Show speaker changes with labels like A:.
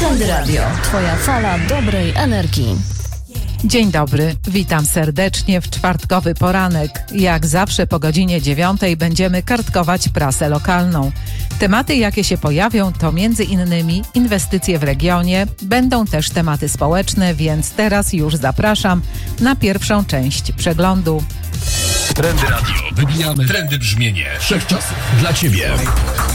A: Trendy Radio, twoja fala dobrej energii.
B: Dzień dobry, witam serdecznie w czwartkowy poranek. Jak zawsze po godzinie 9 będziemy kartkować prasę lokalną. Tematy, jakie się pojawią, to między innymi inwestycje w regionie, będą też tematy społeczne, więc teraz już zapraszam na pierwszą część przeglądu.
C: Trendy Radio. Wybijamy trendy brzmienie wszechczasów dla Ciebie.